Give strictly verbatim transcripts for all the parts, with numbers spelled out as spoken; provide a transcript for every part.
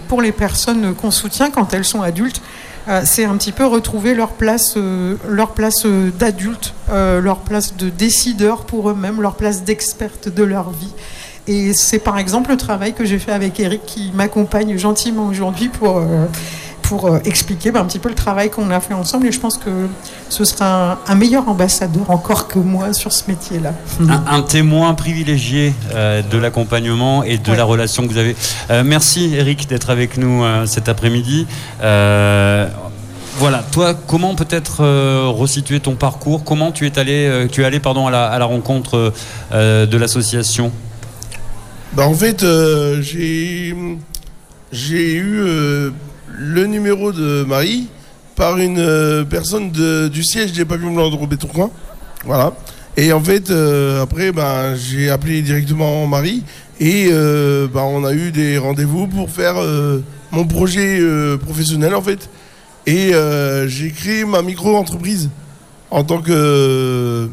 pour les personnes qu'on soutient quand elles sont adultes. Euh, c'est un petit peu retrouver leur place, euh, leur place euh, d'adulte, euh, leur place de décideur pour eux-mêmes, leur place d'experte de leur vie. Et c'est par exemple le travail que j'ai fait avec Eric qui m'accompagne gentiment aujourd'hui pour, euh, pour euh, expliquer ben, un petit peu le travail qu'on a fait ensemble. Et je pense que ce sera un, un meilleur ambassadeur encore que moi sur ce métier-là. Un, un témoin privilégié euh, de l'accompagnement et de ouais. la relation que vous avez. Euh, merci Eric d'être avec nous euh, cet après-midi. Euh, Voilà, toi, comment peut-être euh, resituer ton parcours? Comment tu es allé, euh, tu es allé pardon, à, la, à la rencontre euh, de l'association? Bah en fait, euh, j'ai, j'ai eu euh, le numéro de Marie par une euh, personne de, du siège des Papillons Blancs de Roubaix-Tourcoing. Voilà. Et en fait, euh, après, bah, j'ai appelé directement Marie et euh, bah, on a eu des rendez-vous pour faire euh, mon projet euh, professionnel en fait. Et euh, j'ai créé ma micro-entreprise en tant que euh,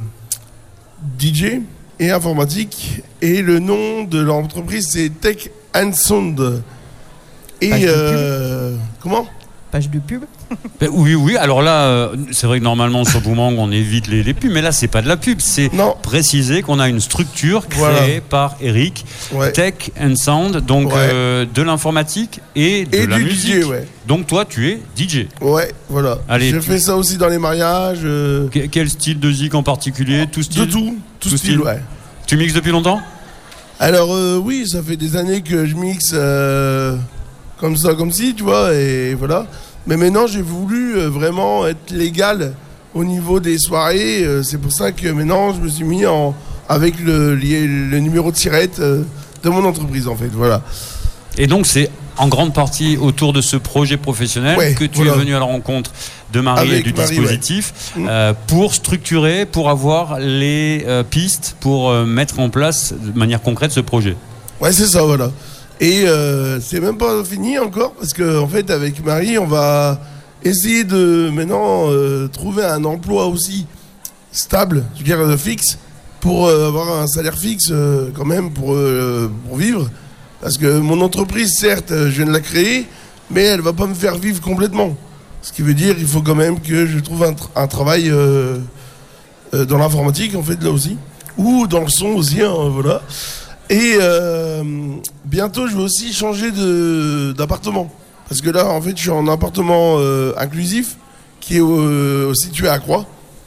D J et informatique. Et le nom de l'entreprise, c'est Tech and Sound. Et euh, comment ? Page de pub. Ben oui, oui. Alors là, euh, c'est vrai que normalement sur Boomerang, on évite les, les pubs, mais là, c'est pas de la pub. C'est non. préciser qu'on a une structure créée voilà. par Eric, ouais. Tech and Sound, donc ouais. euh, de l'informatique et de et la du musique. D J, ouais. Donc toi, tu es D J. Ouais, voilà. Allez, j'ai tu... fait ça aussi dans les mariages. Euh... Que, quel style de zik en particulier? Tout style. De tout, tout, tout style, style, ouais. Tu mixes depuis longtemps? Alors euh, oui, ça fait des années que je mixe euh, comme ça, comme ci, tu vois, et voilà. Mais maintenant, j'ai voulu euh, vraiment être légal au niveau des soirées. Euh, c'est pour ça que maintenant, je me suis mis en, avec le, le, le numéro de tirette euh, de mon entreprise, en fait. Voilà. Et donc, c'est en grande partie autour de ce projet professionnel ouais, que tu voilà. es venu à la rencontre de Marie avec et du Marie, dispositif ouais. euh, pour structurer, pour avoir les euh, pistes, pour euh, mettre en place de manière concrète ce projet. Ouais, c'est ça, voilà. Et euh, c'est même pas fini encore parce que en fait avec Marie on va essayer de maintenant euh, trouver un emploi aussi stable, je veux dire euh, fixe, pour euh, avoir un salaire fixe euh, quand même pour, euh, pour vivre. Parce que mon entreprise certes je viens de la créer, mais elle va pas me faire vivre complètement. Ce qui veut dire il faut quand même que je trouve un, tra- un travail euh, euh, dans l'informatique en fait là aussi, ou dans le son aussi, hein, voilà. Et euh, bientôt, je vais aussi changer de, d'appartement. Parce que là, en fait, je suis en appartement euh, inclusif qui est euh, situé à Croix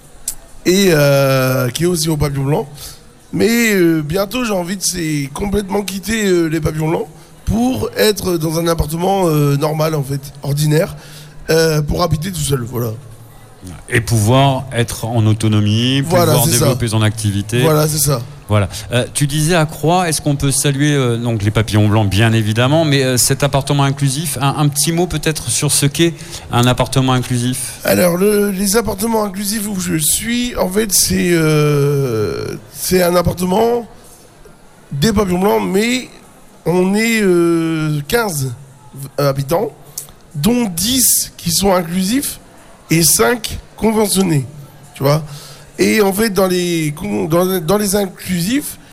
et euh, qui est aussi au Papillon Blanc. Mais euh, bientôt, j'ai envie de c'est, complètement quitter euh, les Papillons Blancs pour être dans un appartement euh, normal, en fait, ordinaire, euh, pour habiter tout seul. Voilà. Et pouvoir être en autonomie, voilà, pouvoir développer ça. son activité. Voilà, c'est ça. Voilà. Euh, tu disais à Croix, est-ce qu'on peut saluer euh, donc les Papillons Blancs, bien évidemment, mais euh, cet appartement inclusif, un, un petit mot peut-être sur ce qu'est un appartement inclusif. Alors, le, les appartements inclusifs où je suis, en fait, c'est euh, c'est un appartement des Papillons Blancs, mais on est euh, quinze habitants, dont dix qui sont inclusifs et cinq conventionnés, tu vois. Et en fait, dans les, dans, dans les inclusifs,